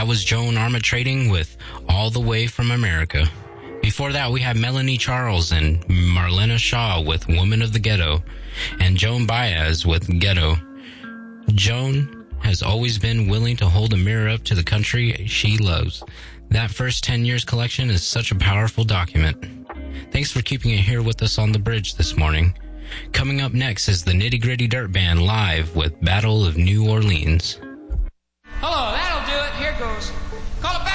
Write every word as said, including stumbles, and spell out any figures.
That was Joan Armatrading with All the Way from America. Before that, we had Melanie Charles and Marlena Shaw with Woman of the Ghetto, and Joan Baez with Ghetto. Joan has always been willing to hold a mirror up to the country she loves. That first ten years collection is such a powerful document. Thanks for keeping it here with us on the bridge this morning. Coming up next is the Nitty Gritty Dirt Band live with Battle of New Orleans.